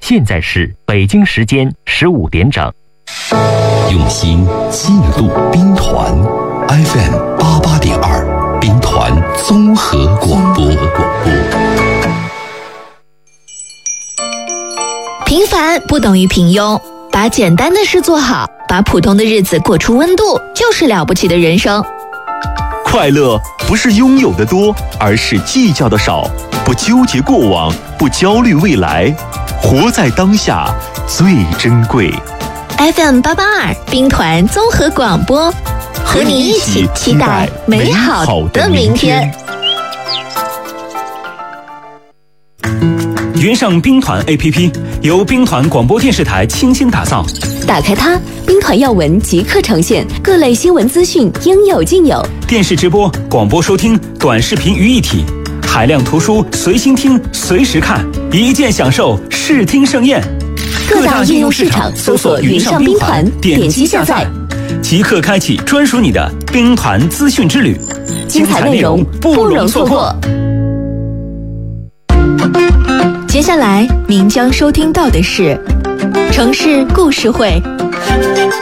现在是北京时间15点整。 用心记录兵团 FM88.2兵团综合广播。 平凡不等于平庸，把简单的事做好，把普通的日子过出温度，就是了不起的人生。 快乐不是拥有的多，而是计较的少。不纠结过往，不焦虑未来，活在当下最珍贵。 FM882兵团综合广播，和你一起期待美好的明天。 云上兵团 APP 由兵团广播电视台倾心打造， 打开它，兵团要闻即刻呈现，各类新闻资讯应有尽有， 电视直播、广播收听、短视频于一体，海量图书随心听随时看，一键享受视听盛宴。 各大应用市场搜索云上兵团，点击下载， 即刻开启专属你的兵团资讯之旅， 精彩内容不容错过。 接下来您将收听到的是城市故事会。